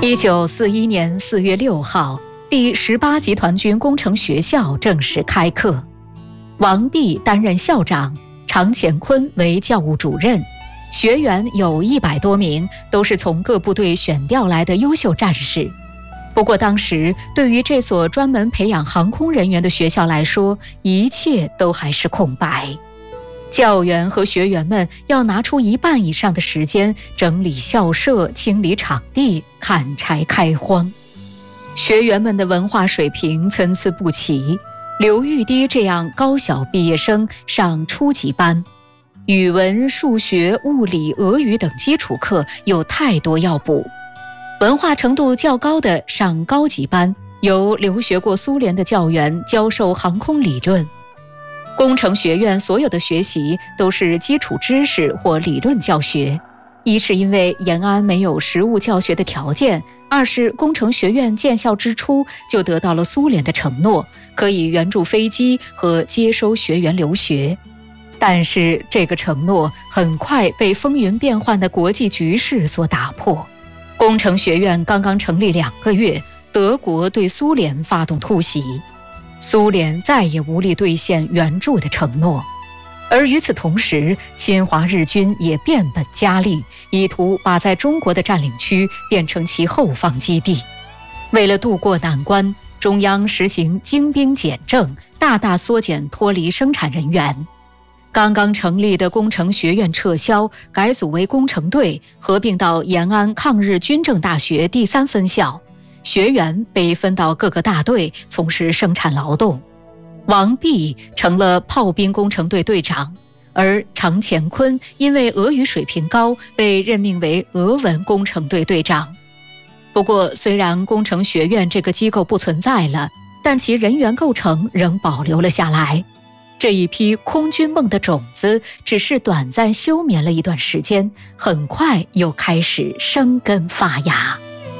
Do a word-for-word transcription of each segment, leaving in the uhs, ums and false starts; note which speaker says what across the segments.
Speaker 1: 一九四一年四月六号，第十八集团军工程学校正式开课，王弼担任校长，常乾坤为教务主任。学员有一百多名，都是从各部队选调来的优秀战士。不过当时对于这所专门培养航空人员的学校来说，一切都还是空白。教员和学员们要拿出一半以上的时间整理校舍、清理场地、砍柴开荒。学员们的文化水平参差不齐，刘玉滴这样高小毕业生上初级班，语文、数学、物理、俄语等基础课有太多要补。文化程度较高的上高级班，由留学过苏联的教员教授航空理论。工程学院所有的学习都是基础知识或理论教学，一是因为延安没有实物教学的条件，二是工程学院建校之初就得到了苏联的承诺，可以援助飞机和接收学员留学。但是这个承诺很快被风云变幻的国际局势所打破。工程学院刚刚成立两个月，德国对苏联发动突袭，苏联再也无力兑现援助的承诺。而与此同时，侵华日军也变本加厉，意图把在中国的占领区变成其后方基地。为了渡过难关，中央实行精兵简政，大大缩减脱离生产人员。刚刚成立的工程学院撤销，改组为工程队，合并到延安抗日军政大学第三分校，学员被分到各个大队从事生产劳动。王弼成了炮兵工程队队长，而常乾坤因为俄语水平高，被任命为俄文工程队队长。不过虽然工程学院这个机构不存在了，但其人员构成仍保留了下来。这一批空军梦的种子只是短暂休眠了一段时间，很快又开始生根发芽。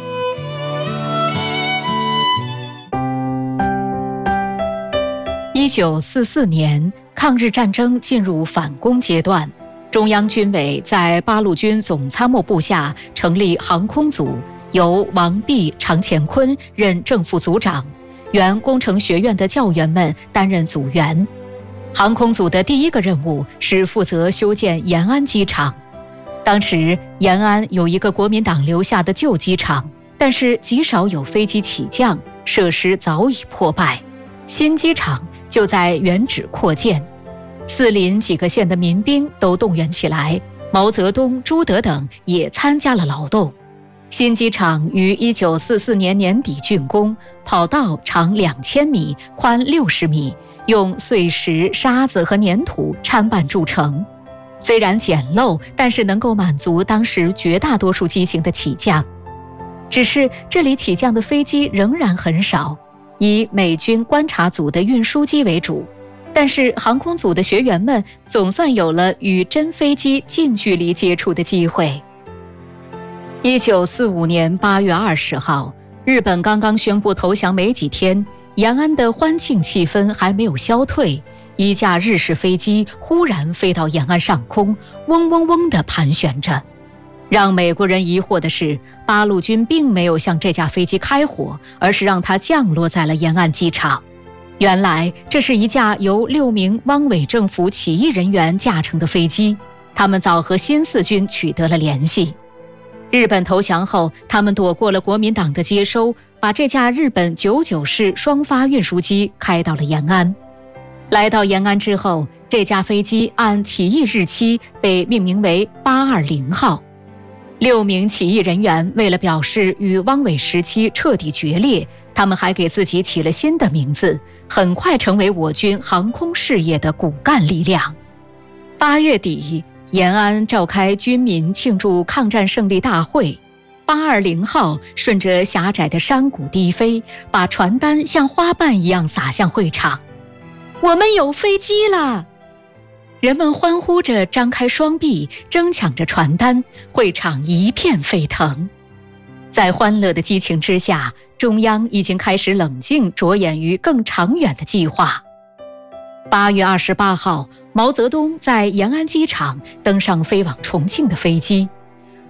Speaker 1: 一九四四年，抗日战争进入反攻阶段，中央军委在八路军总参谋部下成立航空组，由王弼、常乾坤任正副组长，原工程学院的教员们担任组员。航空组的第一个任务是负责修建延安机场。当时延安有一个国民党留下的旧机场，但是极少有飞机起降，设施早已破败。新机场就在原址扩建，四邻几个县的民兵都动员起来，毛泽东、朱德等也参加了劳动。新机场于一九四四年年底竣工，跑道长两千米，宽六十米，用碎石、沙子和粘土掺拌铸成。虽然简陋，但是能够满足当时绝大多数机型的起降。只是这里起降的飞机仍然很少，以美军观察组的运输机为主，但是航空组的学员们总算有了与真飞机近距离接触的机会。一九四五年八月二十号，日本刚刚宣布投降没几天，延安的欢庆气氛还没有消退，一架日式飞机忽然飞到延安上空，嗡嗡嗡地盘旋着。让美国人疑惑的是，八路军并没有向这架飞机开火，而是让它降落在了延安机场。原来这是一架由六名汪伪政府起义人员驾乘的飞机，他们早和新四军取得了联系。日本投降后，他们躲过了国民党的接收，把这架日本九九式双发运输机开到了延安。来到延安之后，这架飞机按起义日期被命名为八二零号。六名起义人员为了表示与汪伪时期彻底决裂，他们还给自己起了新的名字，很快成为我军航空事业的骨干力量。八月底，延安召开军民庆祝抗战胜利大会，八二零号顺着狭窄的山谷低飞，把传单像花瓣一样洒向会场。我们有飞机了！人们欢呼着张开双臂，争抢着传单，会场一片沸腾。在欢乐的激情之下，中央已经开始冷静着眼于更长远的计划。八月二十八号，毛泽东在延安机场登上飞往重庆的飞机。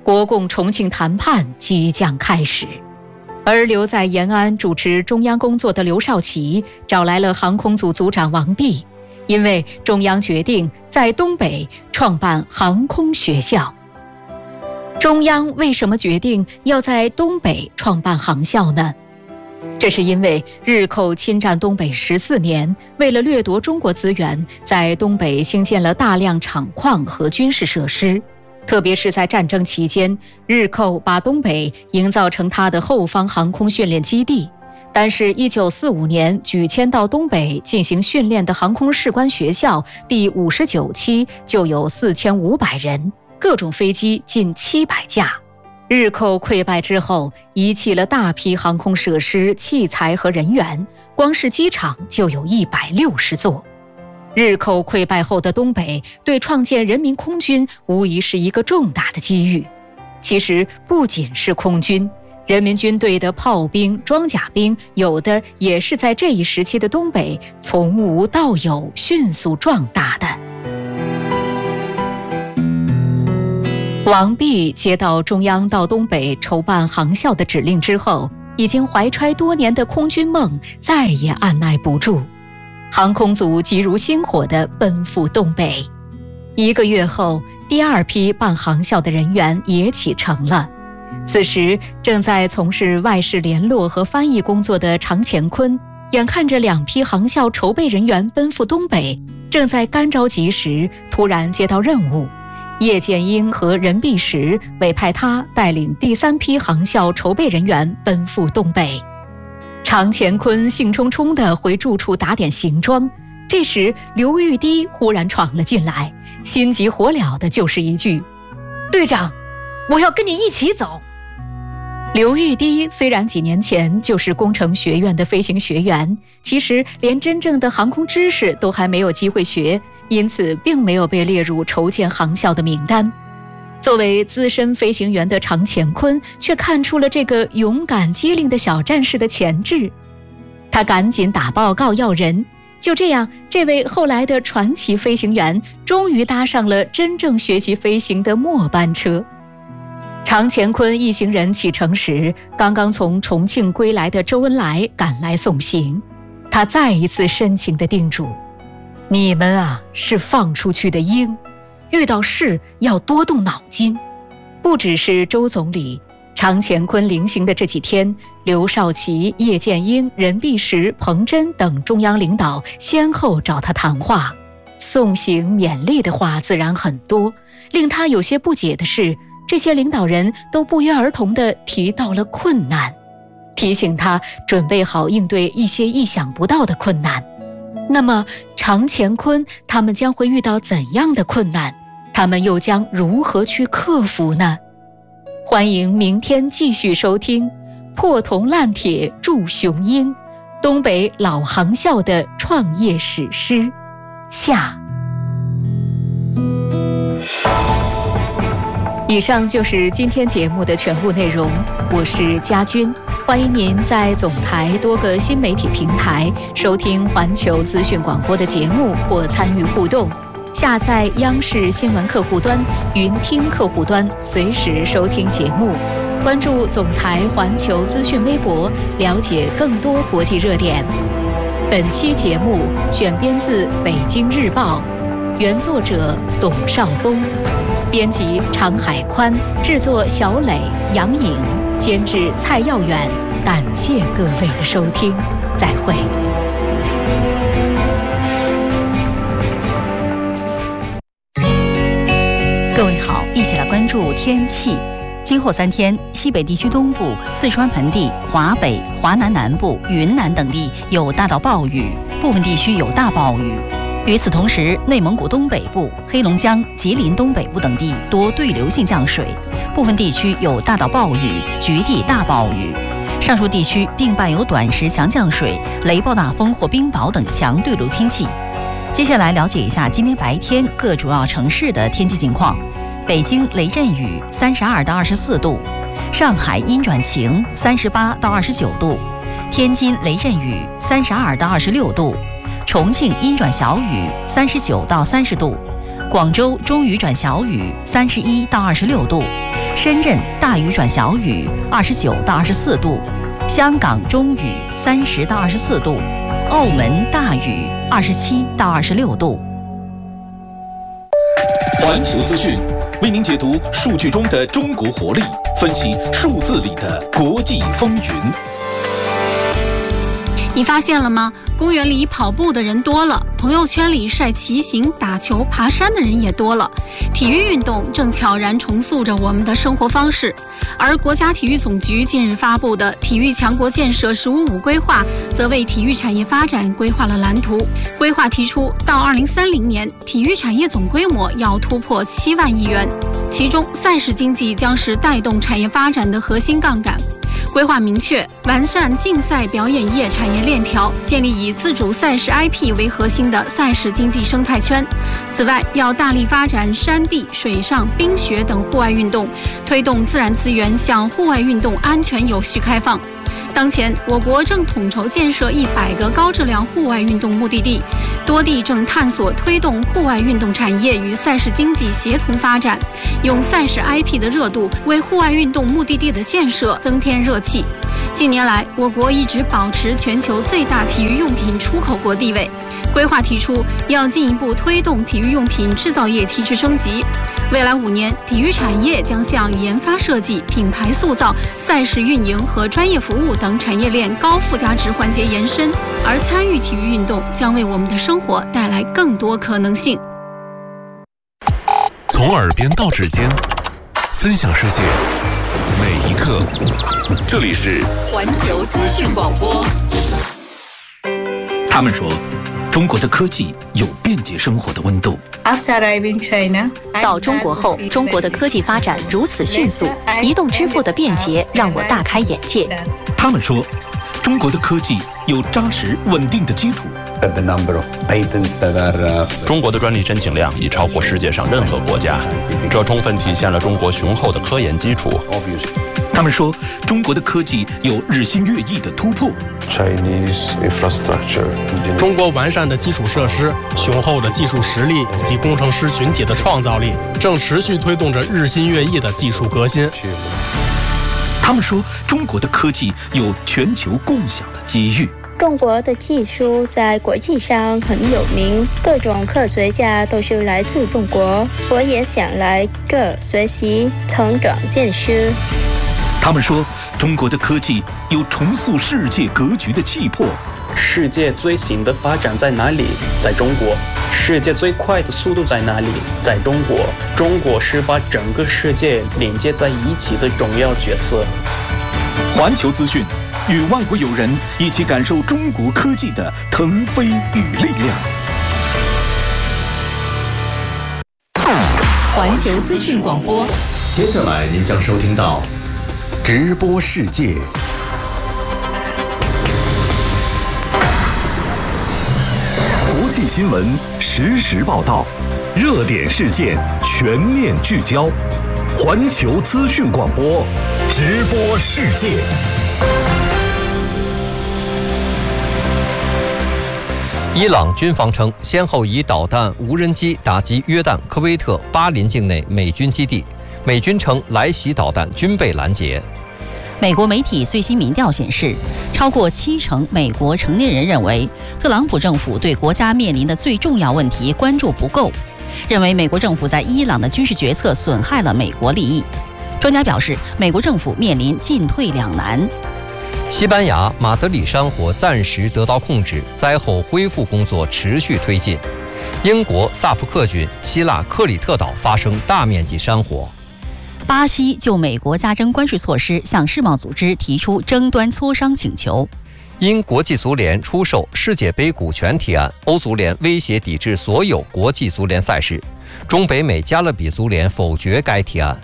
Speaker 1: 国共重庆谈判即将开始。而留在延安主持中央工作的刘少奇找来了航空组组长王弼，因为中央决定在东北创办航空学校。中央为什么决定要在东北创办航校呢？这是因为日寇侵占东北十四年，为了掠夺中国资源，在东北兴建了大量厂矿和军事设施。特别是在战争期间，日寇把东北营造成他的后方航空训练基地。但是一九四五年举迁到东北进行训练的航空士官学校第五十九期就有四千五百人，各种飞机近七百架。日寇溃败之后，遗弃了大批航空设施、器材和人员，光是机场就有一百六十座。日寇溃败后的东北，对创建人民空军无疑是一个重大的机遇。其实不仅是空军，人民军队的炮兵、装甲兵，有的也是在这一时期的东北从无到有迅速壮大的。王弼接到中央到东北筹办航校的指令之后，已经怀揣多年的空军梦再也按捺不住，航空组急如星火地奔赴东北。一个月后，第二批办航校的人员也启程了。此时正在从事外事联络和翻译工作的常乾坤，眼看着两批航校筹备人员奔赴东北，正在干着急时，突然接到任务，叶剑英和任弼时委派他带领第三批航校筹备人员奔赴东北。常乾坤兴冲冲地回住处打点行装，这时刘玉滴忽然闯了进来，心急火燎的就是一句：“队长，我要跟你一起走。”刘玉滴虽然几年前就是工程学院的飞行学员，其实连真正的航空知识都还没有机会学，因此并没有被列入筹建航校的名单。作为资深飞行员的常乾坤却看出了这个勇敢机灵的小战士的潜质，他赶紧打报告要人。就这样，这位后来的传奇飞行员终于搭上了真正学习飞行的末班车。常乾坤一行人启程时，刚刚从重庆归来的周恩来赶来送行，他再一次深情地叮嘱：“你们啊，是放出去的鹰，遇到事要多动脑筋。”不只是周总理，常乾坤临行的这几天，刘少奇、叶剑英、任弼时、彭真等中央领导先后找他谈话，送行勉励的话自然很多。令他有些不解的是，这些领导人都不约而同地提到了困难，提醒他准备好应对一些意想不到的困难。那么常乾坤他们将会遇到怎样的困难？他们又将如何去克服呢？欢迎明天继续收听《破铜烂铁铸雄鹰》，东北老航校的创业史诗下。以上就是今天节目的全部内容，我是佳君，欢迎您在总台多个新媒体平台收听环球资讯广播的节目或参与互动。下载央视新闻客户端、云听客户端，随时收听节目。关注总台环球资讯微博，了解更多国际热点。本期节目选编自《北京日报》，原作者董少东，编辑常海宽，制作小磊、杨颖，监制蔡耀远。感谢各位的收听，再会。
Speaker 2: 各位好，一起来关注天气。今后三天，西北地区东部、四川盆地、华北、华南南部、云南等地有大到暴雨，部分地区有大暴雨。与此同时，内蒙古东北部、黑龙江、吉林东北部等地多对流性降水，部分地区有大到暴雨、局地大暴雨。上述地区并伴有短时强降水、雷暴大风或冰雹等强对流天气。接下来了解一下今天白天各主要城市的天气情况。北京雷阵雨，三十二到二十四度；上海阴转晴，三十八到二十九度；天津雷阵雨，三十二到二十六度；重庆阴转小雨，三十九到三十度；广州中雨转小雨，三十一到二十六度； 深圳大雨转小雨，二十九到二十四度；香港中雨，三十到二十四度；澳门大雨，二十七到二十六度。
Speaker 3: 环球资讯为您解读数据中的中国活力，分析数字里的国际风云。
Speaker 4: 你发现了吗？公园里跑步的人多了，朋友圈里晒骑行、打球、爬山的人也多了。体育运动正悄然重塑着我们的生活方式。而国家体育总局近日发布的《体育强国建设“十五五”规划》，则为体育产业发展规划了蓝图。规划提出，到二零三零年，体育产业总规模要突破七万亿元，其中赛事经济将是带动产业发展的核心杠杆。规划明确，完善竞赛表演业产业链条，建立以自主赛事 I P 为核心的赛事经济生态圈。此外，要大力发展山地、水上、冰雪等户外运动，推动自然资源向户外运动安全有序开放。当前，我国正统筹建设一百个高质量户外运动目的地，多地正探索推动户外运动产业与赛事经济协同发展，用赛事 I P 的热度为户外运动目的地的建设增添热气。近年来，我国一直保持全球最大体育用品出口国地位。规划提出，要进一步推动体育用品制造业提质升级。未来五年，体育产业将向研发设计、品牌塑造、赛事运营和专业服务等产业链高附加值环节延伸，而参与体育运动将为我们的生活带来更多可能性。
Speaker 5: 从耳边到指尖，分享世界每一刻。这里是
Speaker 1: 环球资讯广播。
Speaker 3: 他们说，中国的科技有便捷生活的温度。
Speaker 6: 到中国后，中国的科技发展如此迅速，移动支付的便捷让我大开眼界。
Speaker 3: 他们说，中国的科技有扎实稳定的基础。
Speaker 7: 中国的专利申请量已超过世界上任何国家，这充分体现了中国雄厚的科研基础。
Speaker 3: 他们说，中国的科技有日新月异的突破。
Speaker 8: 中国完善的基础设施、雄厚的技术实力以及工程师群体的创造力，正持续推动着日新月异的技术革新。
Speaker 3: 他们说，中国的科技有全球共享的机遇。
Speaker 9: 中国的技术在国际上很有名，各种科学家都是来自中国，我也想来这学习、成长见识。
Speaker 3: 他们说，中国的科技有重塑世界格局的气魄。
Speaker 10: 世界最新的发展在哪里？在中国。世界最快的速度在哪里？在中国。中国是把整个世界连接在一起的重要角色。
Speaker 3: 环球资讯，与外国友人一起感受中国科技的腾飞与力量。
Speaker 1: 环球资讯广播，
Speaker 11: 接下来您将收听到直播世界。国际新闻实时报道，热点事件全面聚焦。环球资讯广播，直播世界。
Speaker 12: 伊朗军方称，先后以导弹、无人机打击约旦、科威特、巴林境内美军基地。美军称来袭导弹均被拦截。
Speaker 2: 美国媒体最新民调显示，超过七成美国成年人认为，特朗普政府对国家面临的最重要问题关注不够，认为美国政府在伊朗的军事决策损害了美国利益。专家表示，美国政府面临进退两难。
Speaker 12: 西班牙马德里山火暂时得到控制，灾后恢复工作持续推进。英国萨福克郡、希腊克里特岛发生大面积山火。
Speaker 2: 巴西就美国加征关税措施向世贸组织提出争端磋商请求。
Speaker 12: 因国际足联出售世界杯股权提案，欧足联威胁抵制所有国际足联赛事。中北美加勒比足联否决该提案。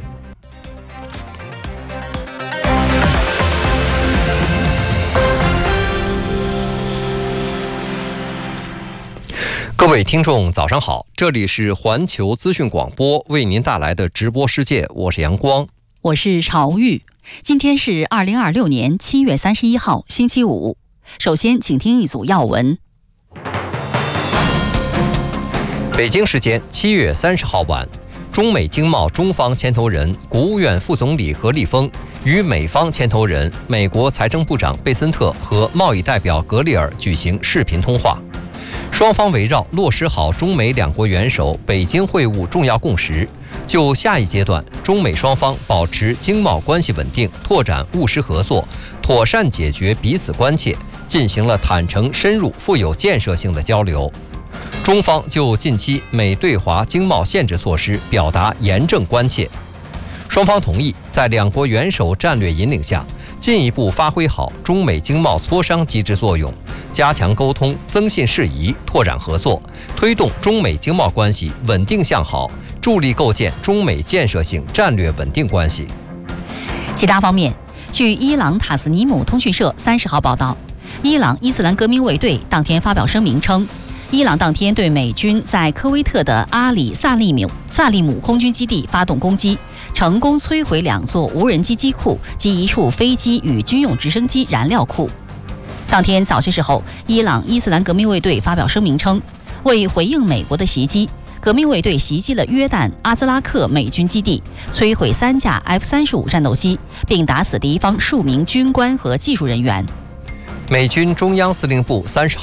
Speaker 12: 各位听众早上好，这里是环球资讯广播为您带来的直播世界，我是阳光，
Speaker 2: 我是朝玉。今天是二零二六年七月三十一号星期五。首先请听一组要闻。
Speaker 12: 北京时间七月三十号晚， 中美经贸中方牵头人、国务院副总理何立峰与美方牵头人、美国财政部长贝森特和贸易代表格里尔举行视频通话。双方围绕落实好中美两国元首北京会晤重要共识，就下一阶段中美双方保持经贸关系稳定、拓展务实合作、妥善解决彼此关切，进行了坦诚、深入、富有建设性的交流。中方就近期美对华经贸限制措施表达严正关切。双方同意在两国元首战略引领下，进一步发挥好中美经贸磋商机制作用，加强沟通、增信事宜、拓展合作，推动中美经贸关系稳定向好，助力构建中美建设性战略稳定关系。
Speaker 2: 其他方面，据伊朗塔斯尼姆通讯社三十号报道，伊朗伊斯兰革命卫队当天发表声明称，伊朗当天对美军在科威特的阿里萨利姆萨利姆空军基地发动攻击，成功摧毁两座无人机机库及一处飞机与军用直升机燃料库。当天早些时候，伊朗伊斯兰革命卫队发表声明称，为回应美国的袭击，革命卫队袭击了约旦阿兹拉克美军基地，摧毁三架 F 三十五战斗机，并打死敌方数名军官和技术人员。
Speaker 12: 美军中央司令部三十